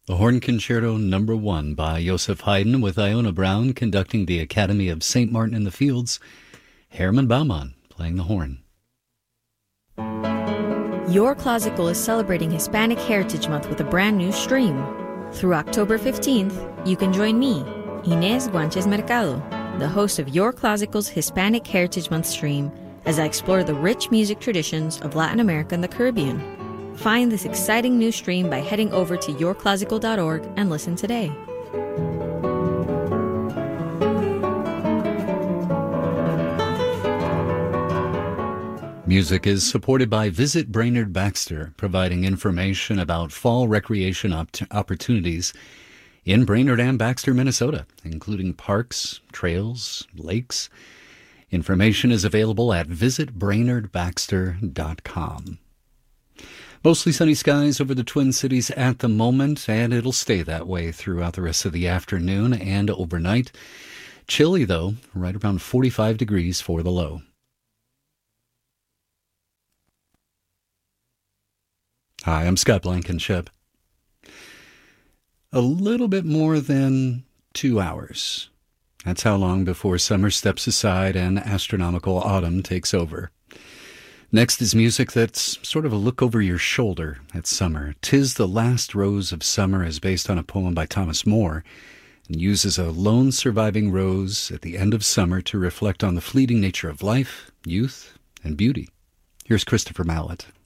The Horn Concerto No. 1 by Joseph Haydn with Iona Brown conducting the Academy of St. Martin in the Fields. Herman Baumann playing the horn. Your Classical is celebrating Hispanic Heritage Month with a brand new stream. Through October 15th, you can join me, Inés Guanches Mercado, the host of Your Classical's Hispanic Heritage Month stream, as I explore the rich music traditions of Latin America and the Caribbean. Find this exciting new stream by heading over to yourclassical.org and listen today. Music is supported by Visit Brainerd Baxter, providing information about fall recreation opportunities in Brainerd and Baxter, Minnesota, including parks, trails, lakes. Information is available at visitbrainerdbaxter.com. Mostly sunny skies over the Twin Cities at the moment, and it'll stay that way throughout the rest of the afternoon and overnight. Chilly, though, right around 45 degrees for the low. Hi, I'm Scott Blankenship. A little bit more than 2 hours. That's how long before summer steps aside and astronomical autumn takes over. Next is music that's sort of a look over your shoulder at summer. "'Tis the Last Rose of Summer" is based on a poem by Thomas Moore and uses a lone surviving rose at the end of summer to reflect on the fleeting nature of life, youth, and beauty. Here's Christopher Mallett.